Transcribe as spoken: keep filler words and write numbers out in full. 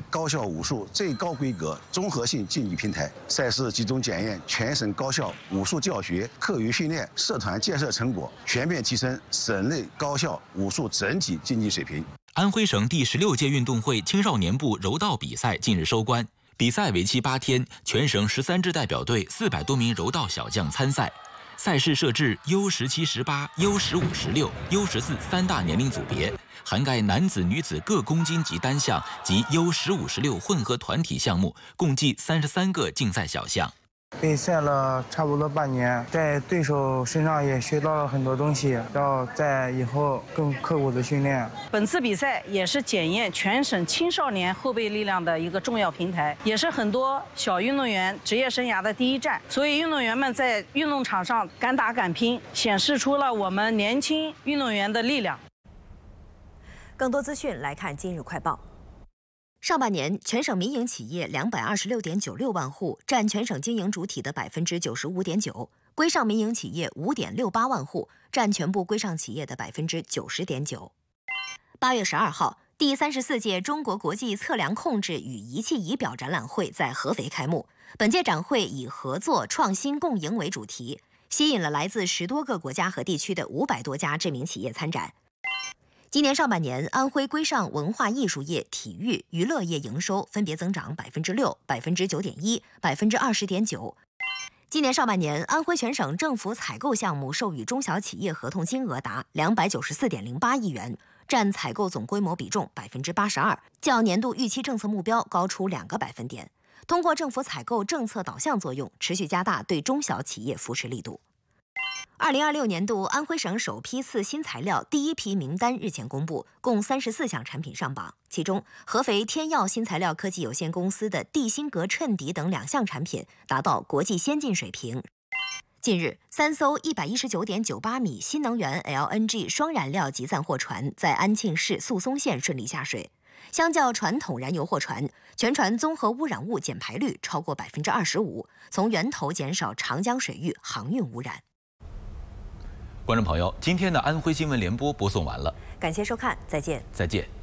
高校武术最高规格综合性竞技平台。赛事集中检验全省高校武术教学、课余训练、社团建设成果，全面提升省内高校武术整体竞技水平。 安徽省第十六届运动会青少年部柔道比赛近日收官，比赛为期八天，全省十三支代表队四百多名柔道小将参赛。赛事设置 U 十七、十八、U 十五、十六、U 十四三大年龄组别，涵盖男子、女子各公斤级单项及 U 十五、十六混合团体项目，共计三十三个竞赛小项。 比赛了差不多半年，在对手身上也学到了很多东西，要在以后更刻苦的训练。 本次比赛也是检验全省青少年后备力量的一个重要平台，也是很多小运动员职业生涯的第一站。所以运动员们在运动场上敢打敢拼，显示出了我们年轻运动员的力量。 更多资讯来看今日快报。上半年，全省民营企业两百二十六点九六万户，占全省经营主体的百分之九十五点九；规上民营企业五点六八万户，占全部规上企业的百分之九十点九。八月十二号，第三十四届中国国际测量控制与仪器仪表展览会在合肥开幕。本届展会以合作、创新、共赢为主题，吸引了来自十多个国家和地区的五百多家知名企业参展。今年上半年，安徽规上文化艺术业、体育、娱乐业营收分别增长百分之六、百分之九点一、百分之二十点九。今年上半年，安徽全省政府采购项目授予中小企业合同金额达两百九十四点零八亿元，占采购总规模比重百分之八十二，较年度预期政策目标高出两个百分点。通过政府采购政策导向作用，持续加大对中小企业扶持力度。二零二六年度安徽省首批次新材料第一批名单日前公布，共三十四项产品上榜，其中合肥天耀新材料科技有限公司的地心格衬底等两项产品达到国际先进水平。近日，三艘一百一十九点九八米新能源 L N G 双燃料集散货船在安庆市宿松县顺利下水。相较传统燃油货船，全船综合污染物减排率超过百分之二十五，从源头减少长江水域航运污染。 观众朋友，今天的安徽新闻联播播送完了， 感谢收看，再见。 再见。